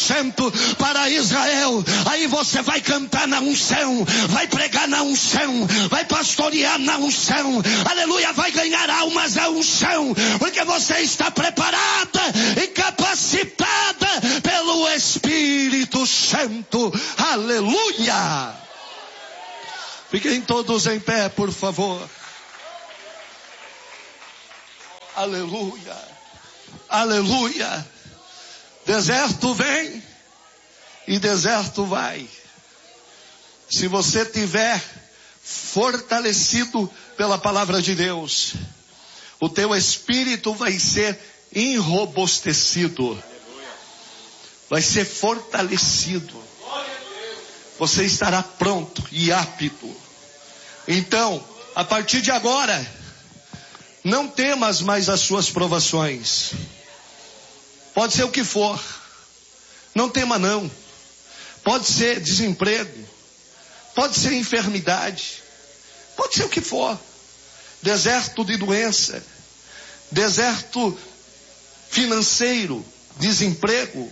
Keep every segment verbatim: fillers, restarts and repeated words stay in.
Santo para Israel. Aí você vai cantar na unção, vai pregar na unção, vai pastorear na unção, aleluia, vai ganhar almas na unção, porque você está preparada e capacitada pelo Espírito Santo, aleluia. Fiquem todos em pé, por favor. Aleluia, aleluia. Deserto vem e deserto vai. Se você tiver fortalecido pela palavra de Deus, o teu espírito vai ser enrobustecido, vai ser fortalecido. Você estará pronto e apto. Então, a partir de agora, não temas mais as suas provações. Pode ser o que for. Não tema não. Pode ser desemprego. Pode ser enfermidade. Pode ser o que for. Deserto de doença. Deserto financeiro. Desemprego.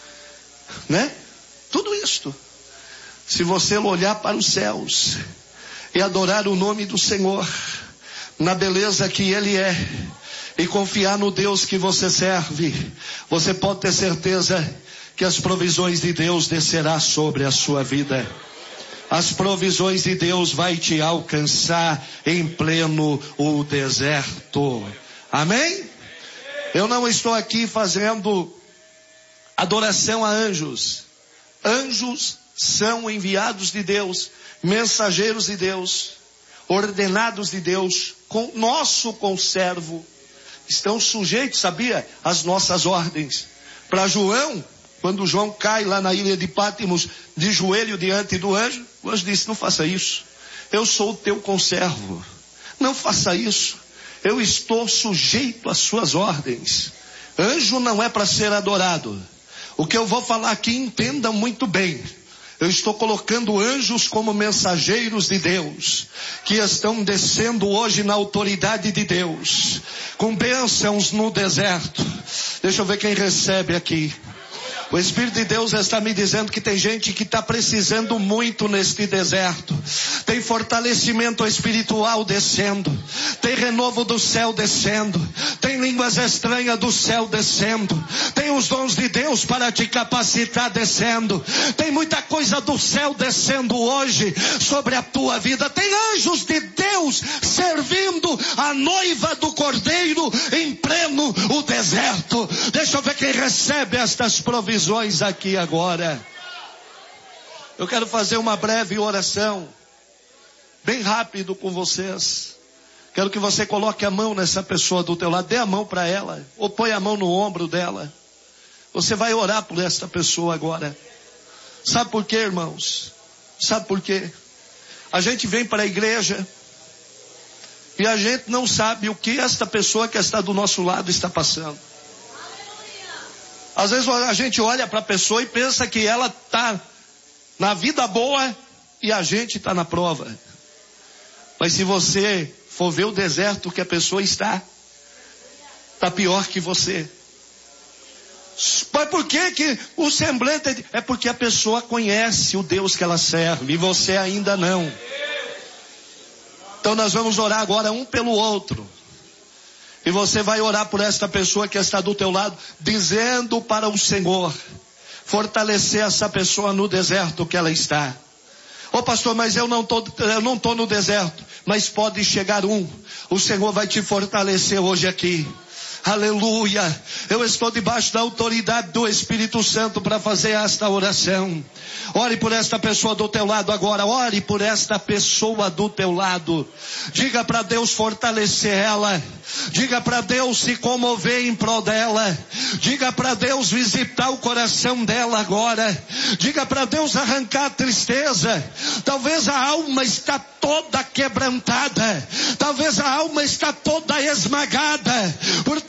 Né? Tudo isto. Se você olhar para os céus e adorar o nome do Senhor, na beleza que Ele é, e confiar no Deus que você serve, você pode ter certeza que as provisões de Deus descerá sobre a sua vida. As provisões de Deus vai te alcançar em pleno o deserto. Amém? Eu não estou aqui fazendo adoração a anjos. Anjos são enviados de Deus, mensageiros de Deus, ordenados de Deus, com nosso conservo, estão sujeitos, sabia, às nossas ordens. Para João, quando João cai lá na ilha de Pátimos, de joelho diante do anjo, o anjo disse: não faça isso, eu sou o teu conservo, não faça isso, eu estou sujeito às suas ordens. Anjo não é para ser adorado. O que eu vou falar aqui, entendam muito bem. Eu estou colocando anjos como mensageiros de Deus, que estão descendo hoje na autoridade de Deus, com bênçãos no deserto. Deixa eu ver quem recebe aqui. O Espírito de Deus está me dizendo que tem gente que está precisando muito neste deserto. Tem fortalecimento espiritual descendo. Tem renovo do céu descendo. Tem línguas estranhas do céu descendo. Tem os dons de Deus para te capacitar descendo. Tem muita coisa do céu descendo hoje sobre a tua vida. Tem anjos de Deus servindo a noiva do Cordeiro em pleno o deserto. Deixa eu ver quem recebe estas provisões aqui agora. Eu quero fazer uma breve oração, bem rápido com vocês. Quero que você coloque a mão nessa pessoa do teu lado, dê a mão para ela, ou põe a mão no ombro dela. Você vai orar por esta pessoa agora. Sabe por quê, irmãos? Sabe por quê? A gente vem para a igreja e a gente não sabe o que esta pessoa que está do nosso lado está passando. Às vezes a gente olha para a pessoa e pensa que ela está na vida boa e a gente está na prova. Mas se você for ver o deserto que a pessoa está, está pior que você. Mas por que que o semblante... É porque a pessoa conhece o Deus que ela serve e você ainda não. Então nós vamos orar agora um pelo outro. E você vai orar por esta pessoa que está do teu lado, dizendo para o Senhor fortalecer essa pessoa no deserto que ela está. Ô pastor, mas eu não tô, eu não tô no deserto. Mas pode chegar um. O Senhor vai te fortalecer hoje aqui. Aleluia. Eu estou debaixo da autoridade do Espírito Santo para fazer esta oração. Ore por esta pessoa do teu lado agora. Ore por esta pessoa do teu lado. Diga para Deus fortalecer ela. Diga para Deus se comover em prol dela. Diga para Deus visitar o coração dela agora. Diga para Deus arrancar a tristeza. Talvez a alma está toda quebrantada. Talvez a alma está toda esmagada. Portanto,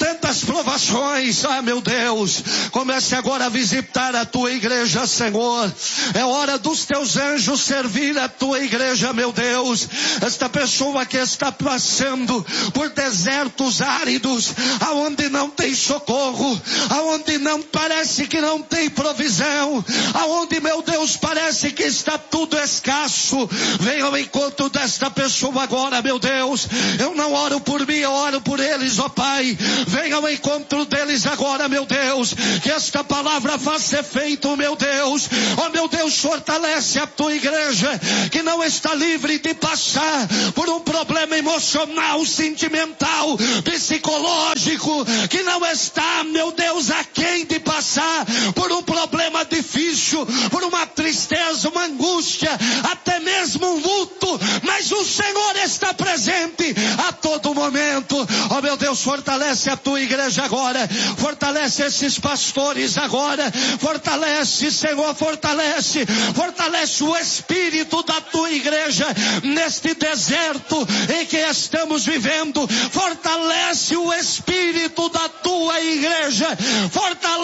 tantas provações. Ah, meu Deus, comece agora a visitar a tua igreja, Senhor. É hora dos teus anjos servir a tua igreja, meu Deus. Esta pessoa que está passando por desertos áridos, aonde não tem socorro, aonde não parece que não tem provisão, aonde, meu Deus, parece que está tudo escasso, venha ao encontro desta pessoa agora, meu Deus. Eu não oro por mim, eu oro por eles, ó Pai. Venha ao encontro deles agora, meu Deus, que esta palavra faça efeito, meu Deus. Ó meu Deus, fortalece a tua igreja, que não está livre de passar por um problema emocional, sentimental, psicológico, que não está, meu Deus, aquém de passar por um problema difícil, por uma tristeza, uma angústia, até mesmo um luto, mas o Senhor está presente a todo momento. Ó meu Deus, fortalece a tua igreja agora, fortalece esses pastores agora, fortalece, Senhor, fortalece, fortalece o espírito da tua igreja neste deserto em que estamos vivendo, fortalece o espírito da tua igreja, fortalece